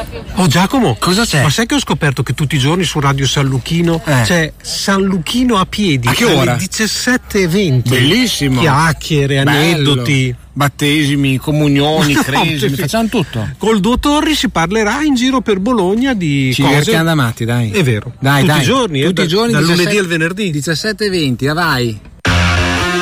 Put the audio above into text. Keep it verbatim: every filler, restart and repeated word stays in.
Oh Giacomo, cosa c'è? Ma sai che ho scoperto che tutti i giorni su Radio San Luchino eh. c'è San Luchino a piedi a che ora? alle diciassette e venti. Bellissimo. Chiacchiere, aneddoti. Bello. Battesimi, comunioni, cresimi, facciamo tutto. Col Duo Torri si parlerà in giro per Bologna di Ci cose. divertiamo da matti, dai. È vero. Dai, tutti dai. i giorni, tutti eh, i giorni, dal diciassette, lunedì al venerdì. diciassette e venti, vai.